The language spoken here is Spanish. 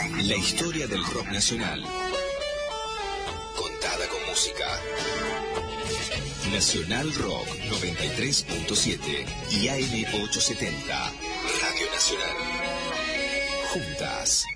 La historia del rock nacional, contada con música. Nacional Rock 93.7 y AM 870. Radio Nacional. Juntas.